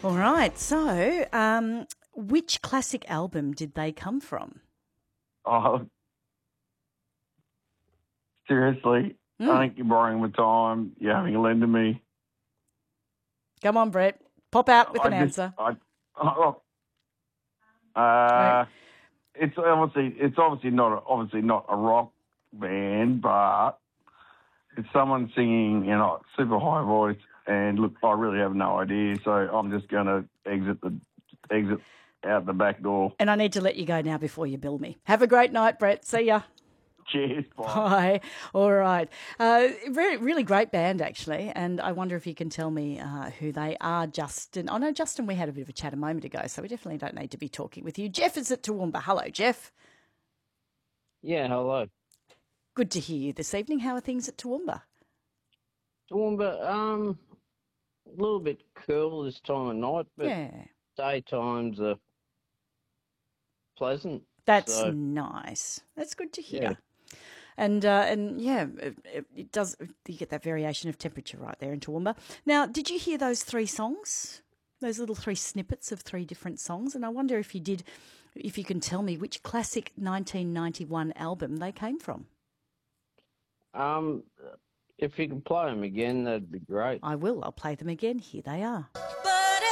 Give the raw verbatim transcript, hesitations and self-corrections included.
All right. So, um, which classic album did they come from? Oh, seriously? Mm. I think you're borrowing my time. You're having a lend to me. Come on, Brett. Pop out with I an just, answer. I, oh, uh, Right. it's obviously, it's obviously not, a, obviously not a rock band, but it's someone singing in a super high voice. And look, I really have no idea, so I'm just going to exit the exit out the back door. And I need to let you go now before you bill me. Have a great night, Brett. See ya. Cheers, bye. Bye. All right. Uh, very, really great band, actually. And I wonder if you can tell me uh, who they are, Justin. Oh, no, Justin, we had a bit of a chat a moment ago, so we definitely don't need to be talking with you. Jeff is at Toowoomba. Hello, Jeff. Yeah, hello. Good to hear you this evening. How are things at Toowoomba? Toowoomba, um, a little bit cool this time of night, but Yeah. daytimes are pleasant. That's so, nice. That's good to hear. Yeah. And uh, and yeah, it, it does. You get that variation of temperature right there in Toowoomba. Now, did you hear those three songs? Those little three snippets of three different songs, and I wonder if you did, if you can tell me which classic nineteen ninety-one album they came from. Um, if you can play them again, that'd be great. I will. I'll play them again. Here they are.